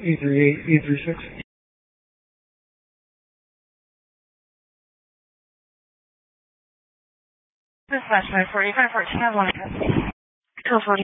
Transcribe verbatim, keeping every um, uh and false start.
eight three eight, eight three six. Dispatch nine four eight, nine fourteen, have one. Two forty.